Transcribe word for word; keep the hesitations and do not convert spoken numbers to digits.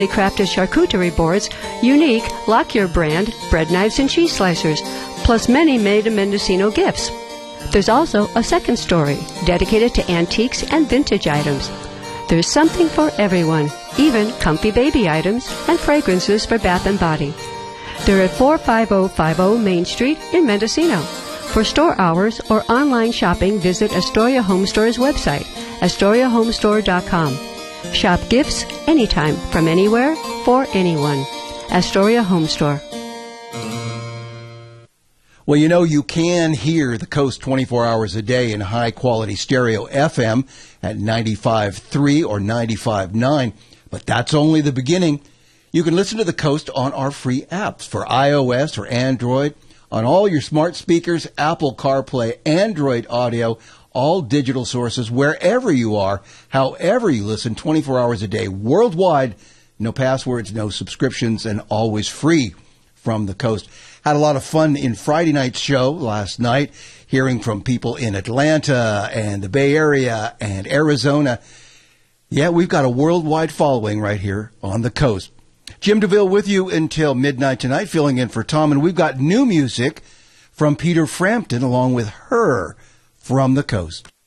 crafted charcuterie boards, unique Lockyer brand bread knives and cheese slicers, plus many made in Mendocino gifts. There's also a second story dedicated to antiques and vintage items. There's something for everyone, even comfy baby items and fragrances for bath and body. They're at four five zero five zero Main Street in Mendocino. For store hours or online shopping, visit Astoria Home Store's website, astoria home store dot com. Shop gifts anytime, from anywhere, for anyone. Astoria Home Store. Well, you know, you can hear the Coast twenty-four hours a day in high-quality stereo F M at ninety-five point three or ninety-five point nine, but that's only the beginning. You can listen to the Coast on our free apps for iOS or Android, on all your smart speakers, Apple CarPlay, Android Auto, all digital sources, wherever you are, however you listen, twenty-four hours a day, worldwide. No passwords, no subscriptions, and always free from the Coast. Had a lot of fun in Friday night's show last night, hearing from people in Atlanta and the Bay Area and Arizona. Yeah, we've got a worldwide following right here on the Coast. Jim DeVille with you until midnight tonight, filling in for Tom, and we've got new music from Peter Frampton along with Her from the Coast.